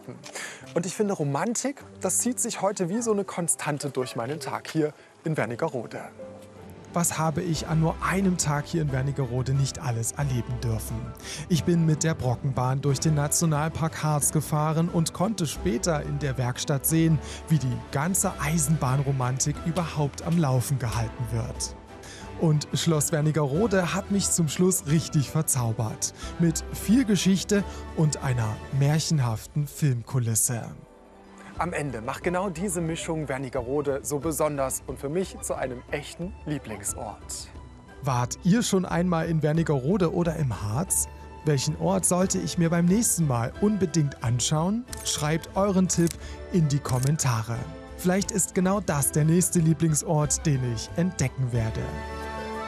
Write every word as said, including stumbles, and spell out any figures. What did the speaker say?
erleben. Und ich finde, Romantik, das zieht sich heute wie so eine Konstante durch meinen Tag hier in Wernigerode. Was habe ich an nur einem Tag hier in Wernigerode nicht alles erleben dürfen? Ich bin mit der Brockenbahn durch den Nationalpark Harz gefahren und konnte später in der Werkstatt sehen, wie die ganze Eisenbahnromantik überhaupt am Laufen gehalten wird. Und Schloss Wernigerode hat mich zum Schluss richtig verzaubert. Mit viel Geschichte und einer märchenhaften Filmkulisse. Am Ende macht genau diese Mischung Wernigerode so besonders und für mich zu einem echten Lieblingsort. Wart ihr schon einmal in Wernigerode oder im Harz? Welchen Ort sollte ich mir beim nächsten Mal unbedingt anschauen? Schreibt euren Tipp in die Kommentare. Vielleicht ist genau das der nächste Lieblingsort, den ich entdecken werde.